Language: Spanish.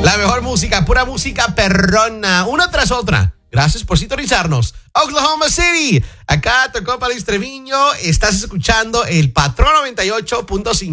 La mejor música, pura música perrona, una tras otra. Gracias por sintonizarnos. Oklahoma City, acá tu compa Luis Treviño, estás escuchando el Patrón 98.5.